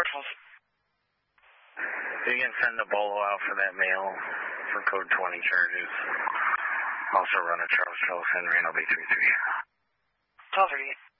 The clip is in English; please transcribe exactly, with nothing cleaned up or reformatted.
Marshals. You can send a bolo out for that mail for code twenty charges. Also run a Charles Charles Henry and I'll be three three. twelve thirty-eight.